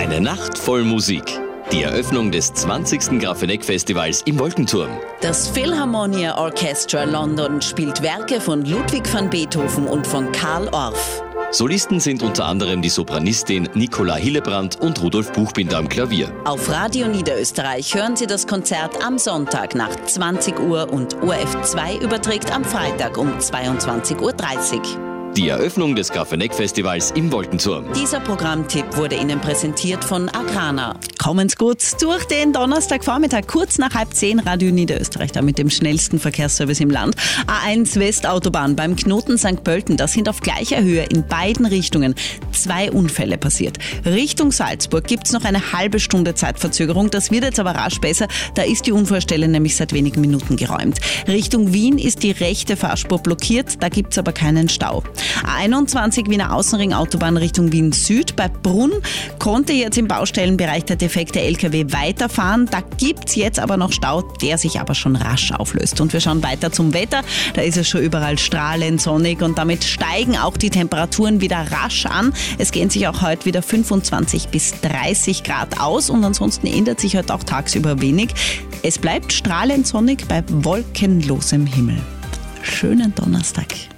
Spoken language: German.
Eine Nacht voll Musik. Die Eröffnung des 20. Grafeneck-Festivals im Wolkenturm. Das Philharmonia Orchestra London spielt Werke von Ludwig van Beethoven und von Carl Orff. Solisten sind unter anderem die Sopranistin Nicola Hillebrand und Rudolf Buchbinder am Klavier. Auf Radio Niederösterreich hören Sie das Konzert am Sonntag nach 20 Uhr und ORF2 überträgt am Freitag um 22.30 Uhr. Die Eröffnung des Grafeneck-Festivals im Wolkenturm. Dieser Programmtipp wurde Ihnen präsentiert von Agrana. Kommen's gut durch den Donnerstagvormittag, kurz nach 9:30, Radio Niederösterreich, da mit dem schnellsten Verkehrsservice im Land. A1 Westautobahn beim Knoten St. Pölten, da sind auf gleicher Höhe in beiden Richtungen 2 Unfälle passiert. Richtung Salzburg gibt's noch eine halbe Stunde Zeitverzögerung, das wird jetzt aber rasch besser, da ist die Unfallstelle nämlich seit wenigen Minuten geräumt. Richtung Wien ist die rechte Fahrspur blockiert, da gibt's aber keinen Stau. A21 Wiener Außenring Autobahn Richtung Wien Süd. Bei Brunn konnte jetzt im Baustellenbereich der defekte LKW weiterfahren. Da gibt's jetzt aber noch Stau, der sich aber schon rasch auflöst. Und wir schauen weiter zum Wetter. Da ist es schon überall strahlend sonnig und damit steigen auch die Temperaturen wieder rasch an. Es gehen sich auch heute wieder 25 bis 30 Grad aus und ansonsten ändert sich heute auch tagsüber wenig. Es bleibt strahlend sonnig bei wolkenlosem Himmel. Schönen Donnerstag.